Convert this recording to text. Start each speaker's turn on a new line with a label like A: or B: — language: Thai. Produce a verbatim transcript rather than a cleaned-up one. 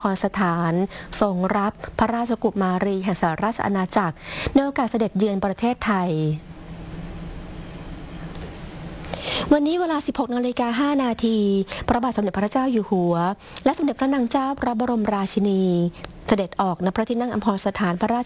A: พรสถานทรงรับพระราชกุมารีแห่งสหราชอาณาจักรในโอกาสเสด็จเยือนประเทศไทยวันนี้เวลา สิบหกนาฬิกาห้านาทีพระบาทสมเด็จพระเจ้าอยู่หัวและสมเด็จพระนางเจ้าพระบรมราชินีเสด็จออกณพระที่นั่งอัมพรสถานพระรา